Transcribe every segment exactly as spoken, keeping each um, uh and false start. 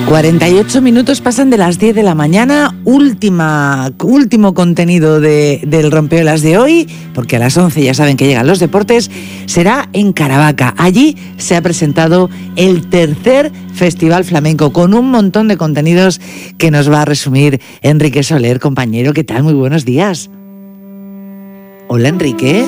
cuarenta y ocho minutos pasan de las diez de la mañana, última, último contenido de, del Rompeolas de hoy, porque a las once ya saben que llegan los deportes, será en Caravaca. Allí se ha presentado el tercer Festival Flamenco, con un montón de contenidos que nos va a resumir Enrique Soler. Compañero, ¿qué tal? Muy buenos días. Hola, Enrique.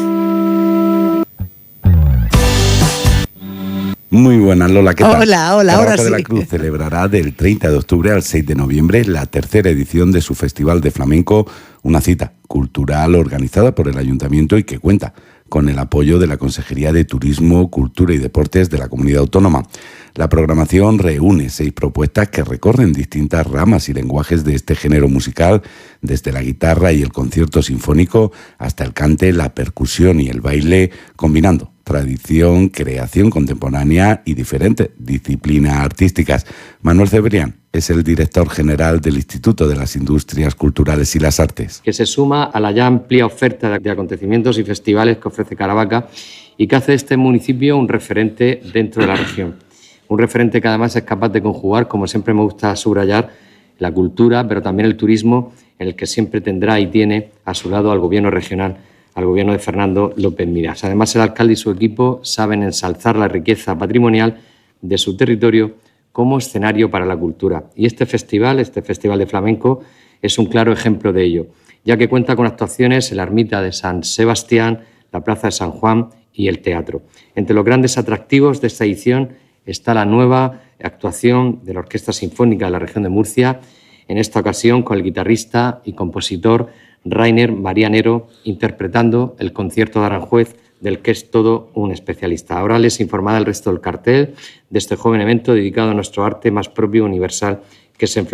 Muy buenas, Lola, ¿qué tal? Hola, hola, ahora sí. Caravaca de la Cruz celebrará del treinta de octubre al seis de noviembre la tercera edición de su Festival de Flamenco, una cita cultural organizada por el Ayuntamiento y que cuenta con el apoyo de la Consejería de Turismo, Cultura y Deportes de la Comunidad Autónoma. La programación reúne seis propuestas que recorren distintas ramas y lenguajes de este género musical, desde la guitarra y el concierto sinfónico hasta el cante, la percusión y el baile, combinando tradición, creación contemporánea y diferentes disciplinas artísticas. Manuel Cebrián es el director general del Instituto de las Industrias Culturales y las Artes. Que se suma a la ya amplia oferta de acontecimientos y festivales que ofrece Caravaca y que hace de este municipio un referente dentro de la región. Un referente que además es capaz de conjugar, como siempre me gusta subrayar, la cultura, pero también el turismo, en el que siempre tendrá y tiene a su lado al gobierno regional, al gobierno de Fernando López Miras. Además, el alcalde y su equipo saben ensalzar la riqueza patrimonial de su territorio como escenario para la cultura. Y este festival, este Festival de Flamenco, es un claro ejemplo de ello, ya que cuenta con actuaciones en la Ermita de San Sebastián, la Plaza de San Juan y el Teatro. Entre los grandes atractivos de esta edición está la nueva actuación de la Orquesta Sinfónica de la región de Murcia, en esta ocasión con el guitarrista y compositor Rainer Marianero, interpretando el concierto de Aranjuez, del que es todo un especialista. Ahora les informará el resto del cartel de este joven evento dedicado a nuestro arte más propio, universal, que es en